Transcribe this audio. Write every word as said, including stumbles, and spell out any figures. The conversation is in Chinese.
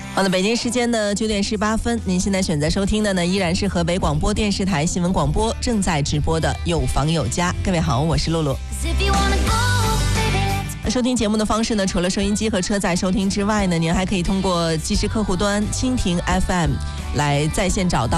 好的，北京时间的九点十八分，您现在选择收听的呢，依然是河北广播电视台新闻广播正在直播的《有房有家》。各位好，我是露露。收听节目的方式呢，除了收音机和车载收听之外呢，您还可以通过即时客户端蜻蜓 F M 来在线找到